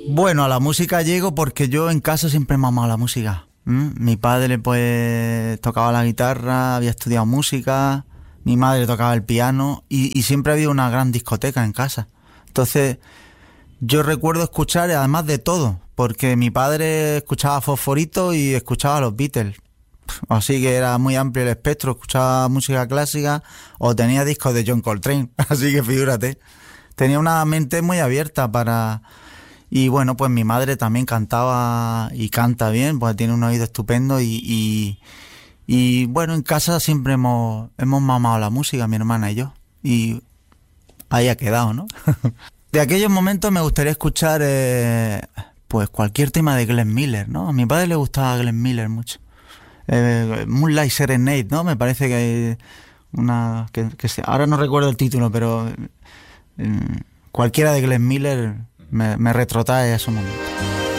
Bueno, a la música llego porque yo en casa siempre me ha amado la música. Mi padre pues tocaba la guitarra, había estudiado música, mi madre tocaba el piano y siempre había una gran discoteca en casa. Entonces yo recuerdo escuchar además de todo, porque mi padre escuchaba Fosforito y escuchaba los Beatles. Así que era muy amplio el espectro, escuchaba música clásica o tenía discos de John Coltrane, así que figúrate. Tenía una mente muy abierta para... Y bueno, pues mi madre también cantaba y canta bien, pues tiene un oído estupendo y bueno, en casa siempre hemos mamado la música, mi hermana y yo. Y ahí ha quedado, ¿no? De aquellos momentos me gustaría escuchar pues cualquier tema de Glenn Miller, ¿no? A mi padre le gustaba Glenn Miller mucho. Moonlight Serenade, ¿no? Me parece que hay una... ahora no recuerdo el título, pero cualquiera de Glenn Miller me retrotrae a esos momentos.